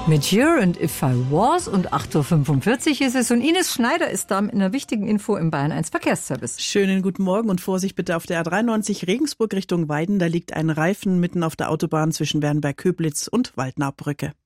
Mit Here and If I Was und 8.45 Uhr ist es und Ines Schneider ist da mit einer wichtigen Info im Bayern 1 Verkehrsservice. Schönen guten Morgen und Vorsicht bitte auf der A93 Regensburg Richtung Weiden. Da liegt ein Reifen mitten auf der Autobahn zwischen Wernberg-Köblitz und Waldnaubrücke.